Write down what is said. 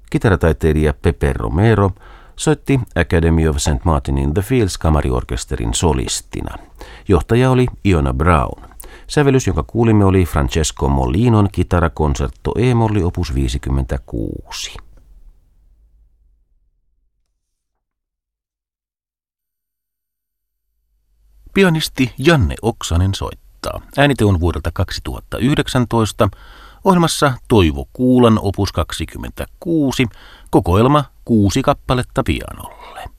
Kitarataiteilija Pepe Romero soitti Academy of St. Martin in the Fields kamariorkesterin solistina. Johtaja oli Iona Brown. Sävellys, jonka kuulimme, oli Francesco Molinon kitarakonsertto E-molli opus 56. Pianisti Janne Oksanen soittaa. Äänite on vuodelta 2019. Ohjelmassa Toivo Kuulan opus 26, kokoelma 6 kappaletta pianolle.